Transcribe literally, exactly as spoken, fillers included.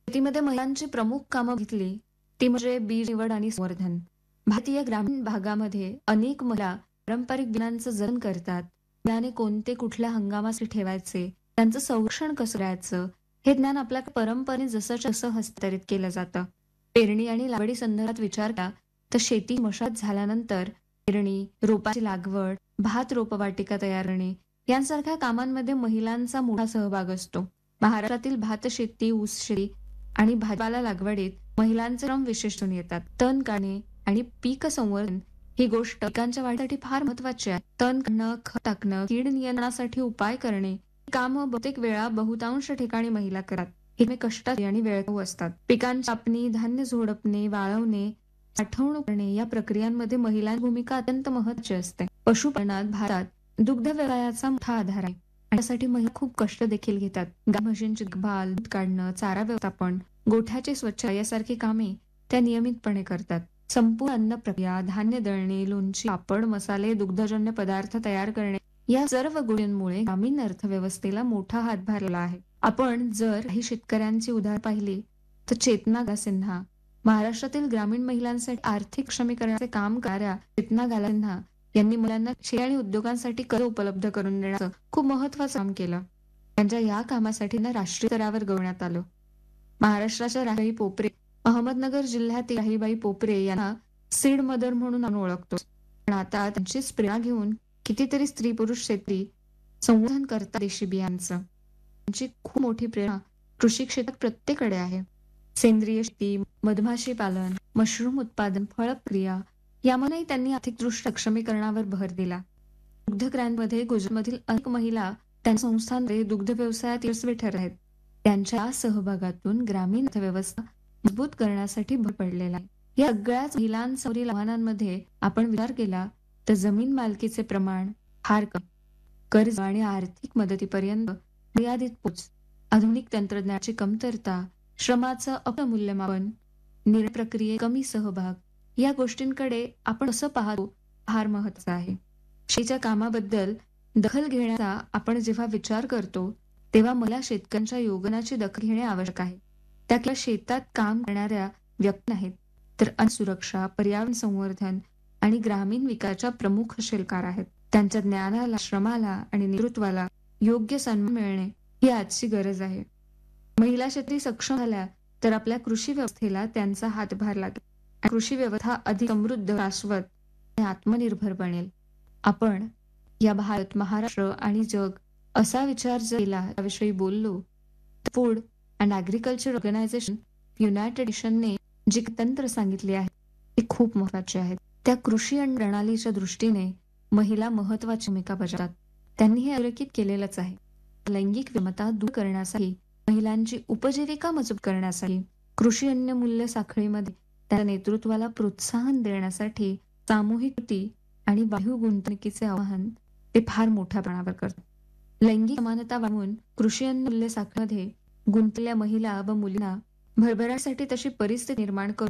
शेतीमध्ये महिलांची प्रमुख कामं घेतली ती म्हणजे बीज निवड आणि संवर्धन. भारतीय ग्रामीण भागामध्ये अनेक महिला पारंपरिक बियाणांचं जतन करतात. बियाणे कोणते कुठल्या हंगामासाठी ठेवायचे, त्यांचं संरक्षण कसं करायचं, हे ज्ञान आपल्या परंपरेने जसंच्या तसं हस्तांतरित केलं जातं. पेरणी आणि लागवडी संदर्भात विचार केला तर शेती मशागत झाल्यानंतर पेरणी, रोपाची लागवड, भात रोपवाटिका तयार करणे यांसारख्या कामांमध्ये महिलांचा मोठा सहभाग असतो. महाराष्ट्रातील भात शेती, ऊस शेती आणि भाजीपाला लागवडीत महिलांचे श्रम विशेष दिसून येतात. तण काढणे आणि पीक संवर्धन ही गोष्ट पिकांच्या वाढीसाठी फार महत्वाची आहे. तण काढणं, खत टाकणं, कीड नियंत्रणासाठी उपाय करणे ही कामं बहुतेक वेळा बहुतांश ठिकाणी महिला करतात. हे कष्टाची आणि वेळखाऊ असतात. पिकांची कापणी, धान्य झोडपणे, वाळवणे, साठवणूक करणे या प्रक्रियांमध्ये महिलांची भूमिका अत्यंत महत्वाची असते. पशुपालनात भारतात दुग्ध व्यवसायाचा मोठा आधार आहे. यासाठी महिला खूप कष्ट देखील घेतात. गाय म्हशींची देखभाल, दूध काढणं, चारा व्यवस्थापन, गोठ्याची स्वच्छता यासारखी कामे त्या नियमितपणे करतात. संपूर्ण अन्न प्रक्रिया, धान्य दळणे, लोणची, पापड, मसाले, दुग्धजन्य पदार्थ तयार करणे या सर्व गोष्टींमुळे ग्रामीण अर्थव्यवस्थेला मोठा हातभार लागला आहे. आपण जर काही शेतकऱ्यांची उदाहरण पाहिली तर चेतना गाला सिन्हा महाराष्ट्रातील ग्रामीण महिलांसाठी आर्थिक सक्षमीकरणाचे काम करणाऱ्या चेतना गाला सिन्हा यांनी मुलांना शेती आणि उद्योगांसाठी कर्ज उपलब्ध करून देण्याचं खूप महत्वाचं काम केलं. त्यांच्या या कामासाठी ना राष्ट्रीय स्तरावर गौरवण्यात आलं. महाराष्ट्राच्या राहीबाई पोपरे, अहमदनगर जिल्ह्यातील राहीबाई पोपरे यांना सीड मदर म्हणून आपण ओळखतो. पण आता त्यांचीच प्रेरणा घेऊन कितीतरी स्त्री पुरुष शेतकरी संवर्धन करतात देशी बियांचं. त्यांची खूप मोठी प्रेरणा कृषी क्षेत्रात प्रत्येकडे आहे. सेंद्रिय शेती, मधमाशी पालन, मशरूम उत्पादन, फळ प्रक्रिया यामध्येही त्यांनी आर्थिकदृष्ट्या सक्षमीकरणावर भर दिला. दुग्ध क्रांतीमध्ये गुजरातमधील अनेक महिला त्यांच्या संस्थांमध्ये दुग्ध व्यवसायात यशस्वी ठरत आहेत. त्यांच्या सहभागातून ग्रामीण अर्थव्यवस्था मजबूत करण्यासाठी भर पडलेला आहे. या सगळ्याच महिलांसमोरील आव्हानांमध्ये आपण विचार केला तर जमीन मालकीचे प्रमाण फार कमी, कर्ज आणि आर्थिक मदतीपर्यंत मर्यादित पोच, आधुनिक तंत्रज्ञानाची कमतरता, श्रमाचं अपमूल्यमापन, निर्णय प्रक्रियेत कमी सहभाग या गोष्टींकडे आपण कसं पाहतो फार महत्वाचं आहे. शेतीच्या कामाबद्दल दखल घेण्याचा आपण जेव्हा विचार करतो तेव्हा मला शेतकऱ्यांच्या योगदानाची दखल घेणे आवश्यक आहे. त्या केवळ शेतात काम करणाऱ्या व्यक्ती नाहीत तर अन्न सुरक्षा, पर्यावरण संवर्धन आणि ग्रामीण विकासाच्या प्रमुख शिल्पकार आहेत. त्यांच्या ज्ञानाला, श्रमाला आणि नेतृत्वाला योग्य सन्मान मिळणे ही आजची गरज आहे. महिला शेतकरी सक्षम झाल्या तर आपल्या कृषी व्यवस्थेला त्यांचा हातभार लागेल. कृषी व्यवस्था अधिक समृद्ध, शाश्वत आणि आत्मनिर्भर बनेल. आपण या भारत, महाराष्ट्र आणि जग असा विचार जर केला याविषयी बोललो तर food and agriculture organisation United नेशनने जी तंत्र सांगितली आहे ती खूप महत्वाची आहेत. त्या कृषी आणि प्रणालीच्या दृष्टीने महिला महत्वाची भूमिका बजावतात. त्यांनी हे अधोरेखित केलेलंच आहे. लैंगिक विषमता दूर करण्यासाठी, महिलांची उपजीविका मजबूत करण्यासाठी, कृषी अन्न मूल्य साखळीमध्ये त्या नेतृत्वाला प्रोत्साहन देण्यासाठी सामूहिक कृती आणि बाह्य गुंतवणुकीचे आवाहन ते फार मोठ्या प्रमाणावर करतात. लैंगिक समानता वाढवून कृषी अन्न मूल्य साखळीमध्ये गुंतलेल्या महिला व मुलींना भरभराटीसाठी तशी परिस्थिती निर्माण करून